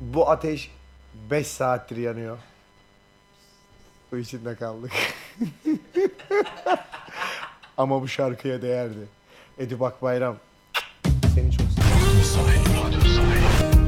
Bu ateş 5 saattir yanıyor. Bu içinde kaldık. Ama bu şarkıya değerdi. Edip Akbayram seni çok seviyorum.